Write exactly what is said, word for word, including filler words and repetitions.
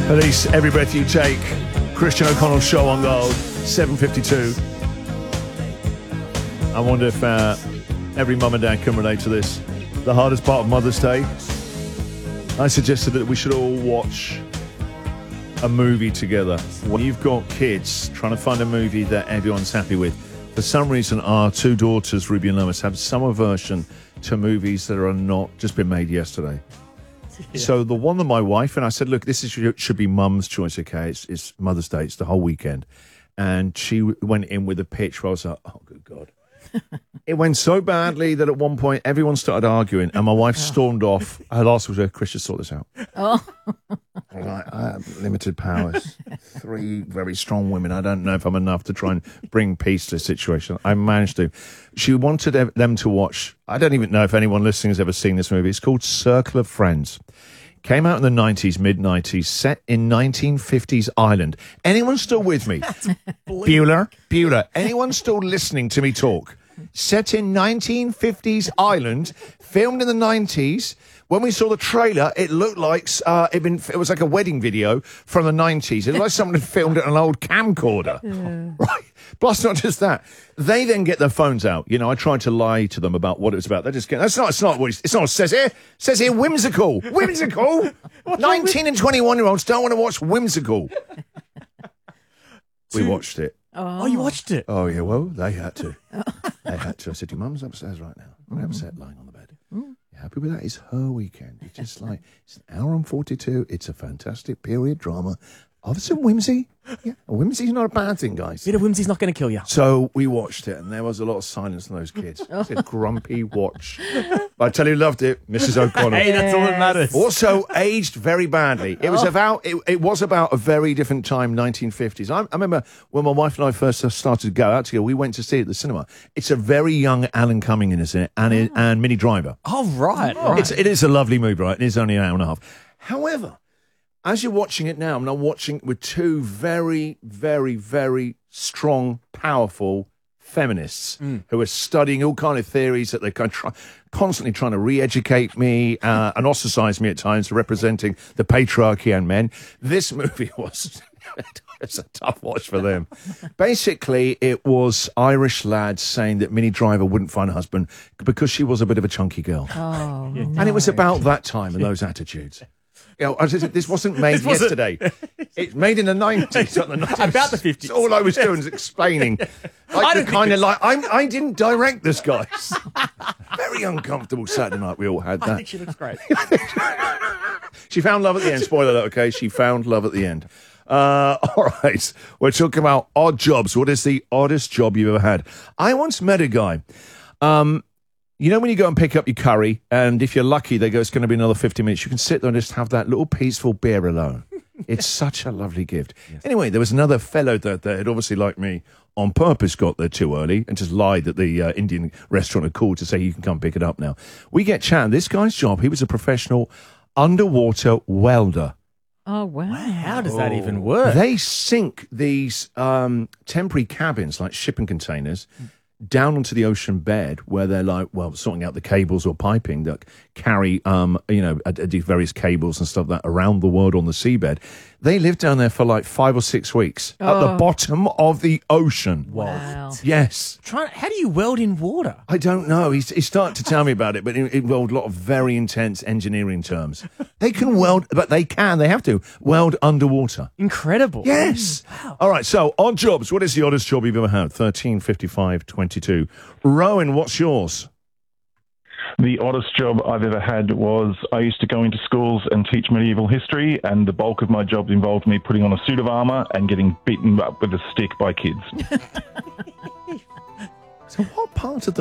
At least Every Breath You Take, Christian O'Connell's show on Gold, seven fifty-two. I wonder if uh, every mum and dad can relate to this. The hardest part of Mother's Day. I suggested that we should all watch a movie together. When you've got kids, trying to find a movie that everyone's happy with. For some reason, our two daughters, Ruby and Lois, have some aversion to movies that are not just been made yesterday. Yeah. So the one that my wife and I said, look, this is, should be mum's choice, okay? It's, it's Mother's Day. It's the whole weekend. And she went in with a pitch where I was like, oh, good God. It went so badly that at one point everyone started arguing and my wife stormed off. Her last was, Chris, just sort this out. Oh. I was like, I have limited powers. Three very strong women. I don't know if I'm enough to try and bring peace to the situation. I managed to. She wanted them to watch, I don't even know if anyone listening has ever seen this movie. It's called Circle of Friends. Came out in the nineties, mid-nineties, set in nineteen fifties Ireland. Anyone still with me? Bueller? Bueller. Anyone still listening to me talk? Set in nineteen fifties Ireland, filmed in the nineties. When we saw the trailer, it looked like uh, it, been, it was like a wedding video from the nineties. It looked like someone had filmed it on an old camcorder. Yeah. Right? Plus, not just that. They then get their phones out. You know, I tried to lie to them about what it was about. They just get, that's not, it's not what it's not what it says here. It says here, whimsical. Whimsical. nineteen and twenty-one-year-olds don't want to watch whimsical. We watched it. Oh. oh, you watched it? Oh, yeah, well, they had to. They had to. I said, your mum's upstairs right now. I'm upset lying on the bed. Mm. You happy with that? It's her weekend. It's just like, it's an hour and forty-two. It's a fantastic period drama of some whimsy. Yeah, whimsy's not a bad thing, guys. Bit of whimsy's not going to kill you. So we watched it, and there was a lot of silence in those kids. It's a grumpy watch. But I tell you, loved it, Missus O'Connell. Hey, that's all that matters. Also aged very badly. It was about it, it was about a very different time, nineteen fifties. I, I remember when my wife and I first started to go out together, we went to see it at the cinema. It's a very young Alan Cumming in it, and, it, and Minnie Driver. Oh, right. right. It's, it is a lovely movie, right? It is only an hour and a half. However, as you're watching it now, I'm now watching it with two very, very, very strong, powerful feminists mm. who are studying all kind of theories that they're kind of try, constantly trying to re-educate me uh, and ostracize me at times for representing the patriarchy and men. This movie was it's a tough watch for them. Basically, it was Irish lads saying that Minnie Driver wouldn't find a husband because she was a bit of a chunky girl. Oh, no. And it was about that time and those attitudes. You know, this wasn't made this wasn't... yesterday. It's made in the nineties. Not the nineties. About the fifties. All I was doing was explaining. Like the kind of like, I'm, I didn't direct this, guys. Very uncomfortable Saturday night. We all had that. I think she looks great. She found love at the end. Spoiler alert, okay? She found love at the end. Uh, all right. We're talking about odd jobs. What is the oddest job you've ever had? I once met a guy. Um... You know when you go and pick up your curry, and if you're lucky, they go, it's going to be another fifty minutes. You can sit there and just have that little peaceful beer alone. It's such a lovely gift. Yes. Anyway, there was another fellow that, that had obviously, like me, on purpose got there too early and just lied that the uh, Indian restaurant had called to say you can come pick it up now. We get chatting. This guy's job, he was a professional underwater welder. Oh, wow. wow. How does that even work? They sink these um, temporary cabins, like shipping containers, down onto the ocean bed where they're like, well, sorting out the cables or piping that carry, um, you know, uh, these various cables and stuff that around the world on the seabed. They live down there for like five or six weeks oh. at the bottom of the ocean. Wow. Yes. Try, how do you weld in water? I don't know. He's, he started to tell me about it, but it involved a lot of very intense engineering terms. They can weld, but they can, they have to, weld underwater. Incredible. Yes. Wow. All right, so odd jobs. What is the oddest job you've ever had? thirteen fifty-five twenty-two. Rowan, what's yours? The oddest job I've ever had was I used to go into schools and teach medieval history, and the bulk of my job involved me putting on a suit of armour and getting beaten up with a stick by kids. So what part of the